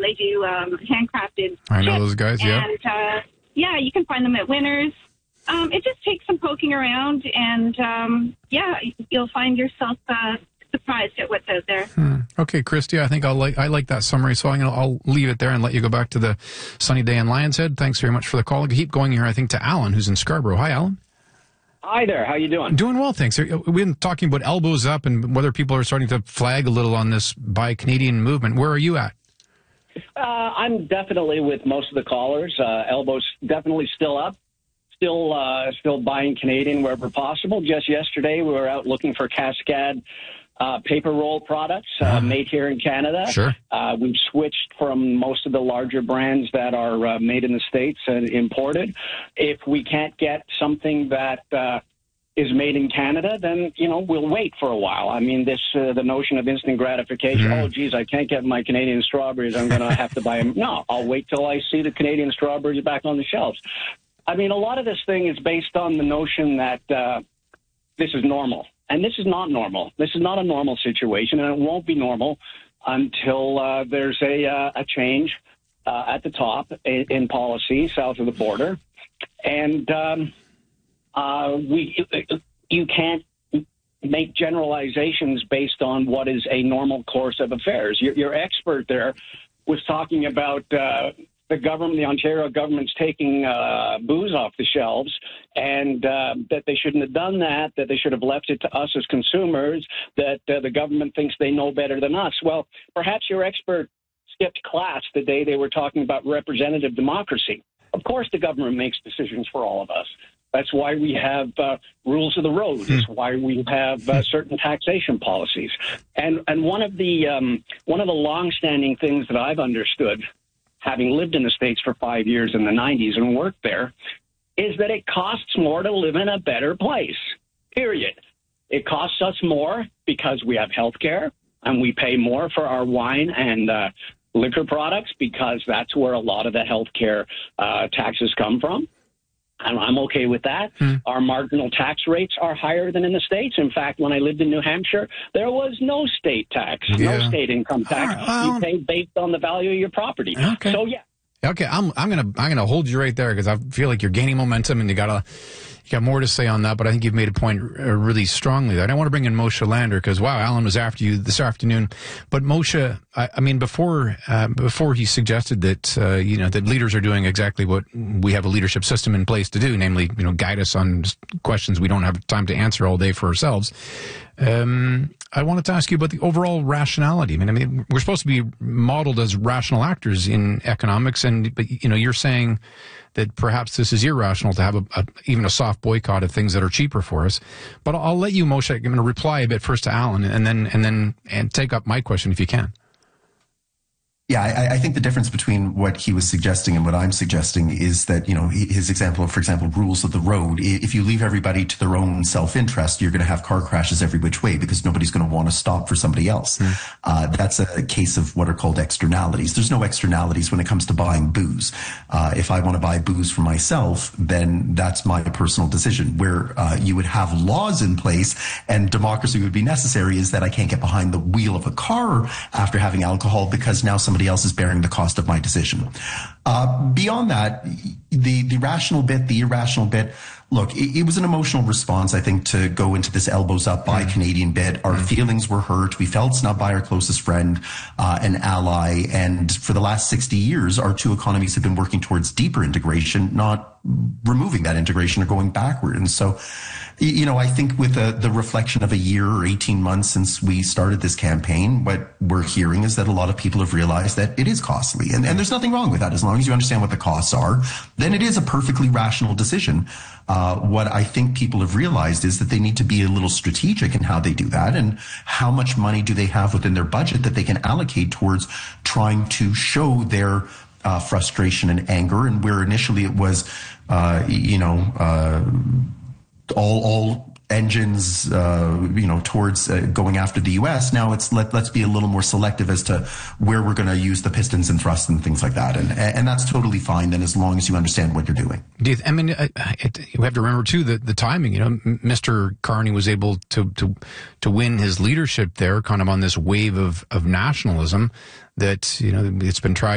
They do handcrafted I know chips, those guys, yeah. And, you can find them at Winners. It just takes some poking around, and, you'll find yourself surprised at what's out there. Okay, Christy, I think I like that summary, so I'll leave it there and let you go back to the sunny day in Lion's Head. Thanks very much for the call. I'll keep going here, I think, to Alan, who's in Scarborough. Hi, Alan. Hi there. How you doing? Doing well, thanks. We've been talking about elbows up and whether people are starting to flag a little on this Buy Canadian movement. Where are you at? I'm definitely with most of the callers. Elbows definitely still up. Still buying Canadian wherever possible. Just yesterday, we were out looking for Cascade paper roll products made here in Canada. Sure. We've switched from most of the larger brands that are made in the States and imported. If we can't get something that is made in Canada, then, we'll wait for a while. I mean, the notion of instant gratification, oh, geez, I can't get my Canadian strawberries, I'm going to have to buy them. No, I'll wait till I see the Canadian strawberries back on the shelves. I mean, a lot of this thing is based on the notion that this is normal. And this is not normal. This is not a normal situation, and it won't be normal until there's a change at the top in policy south of the border. And you can't make generalizations based on what is a normal course of affairs. Your expert there was talking about the Ontario government's taking booze off the shelves, and that they shouldn't have done that, that they should have left it to us as consumers, that the government thinks they know better than us. Well, perhaps your expert skipped class the day they were talking about representative democracy. Of course the government makes decisions for all of us. That's why we have rules of the road. It's why we have certain taxation policies. And one of the longstanding things that I've understood, having lived in the States for 5 years in the 90s and worked there, is that it costs more to live in a better place, period. It costs us more because we have health care, and we pay more for our wine and liquor products because that's where a lot of the health care taxes come from. And I'm okay with that. Our marginal tax rates are higher than in the States. In fact, when I lived in New Hampshire, there was no state tax, no state income tax. You pay based on the value of your property. Okay. So, yeah. Okay, I'm gonna hold you right there because I feel like you're gaining momentum and you got more to say on that, but I think you've made a point really strongly there. And I want to bring in Moshe Lander because, wow, Alan was after you this afternoon. But Moshe, I mean, before he suggested that, that leaders are doing exactly what we have a leadership system in place to do, namely, guide us on questions we don't have time to answer all day for ourselves. I wanted to ask you about the overall rationality. I mean, we're supposed to be modeled as rational actors in economics, but you're saying that perhaps this is irrational to have even a soft boycott of things that are cheaper for us. But I'll let you, Moshe, I'm going to reply a bit first to Alan, and then take up my question if you can. Yeah, I think the difference between what he was suggesting and what I'm suggesting is that, his example, for example, rules of the road. If you leave everybody to their own self-interest, you're going to have car crashes every which way because nobody's going to want to stop for somebody else. That's a case of what are called externalities. There's no externalities when it comes to buying booze. If I want to buy booze for myself, then that's my personal decision. Where you would have laws in place and democracy would be necessary is that I can't get behind the wheel of a car after having alcohol because now somebody else is bearing the cost of my decision. Beyond that, the rational bit, the irrational bit, look, it was an emotional response, I think, to go into this elbows up Buy Canadian bit. Our feelings were hurt. We felt snubbed by our closest friend, an ally. And for the last 60 years, our two economies have been working towards deeper integration, not removing that integration or going backward. And so, I think with the reflection of a year or 18 months since we started this campaign, what we're hearing is that a lot of people have realized that it is costly. And there's nothing wrong with that. As long as you understand what the costs are, then it is a perfectly rational decision. What I think people have realized is that they need to be a little strategic in how they do that and how much money do they have within their budget that they can allocate towards trying to show their frustration and anger. And where initially it was, all engines, towards going after the U.S. Now it's let's be a little more selective as to where we're going to use the pistons and thrusts and things like that, and that's totally fine. Then, as long as you understand what you're doing. You have to remember too the timing. Mr. Carney was able to win his leadership there, kind of on this wave of nationalism that it's been tried.